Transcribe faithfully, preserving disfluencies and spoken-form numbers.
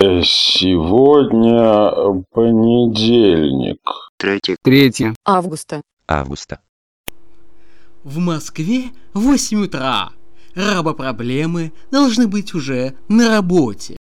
Э, Сегодня понедельник. Третье. Третье. августа. Августа. В Москве восемь утра. Рабопроблемы должны быть уже на работе.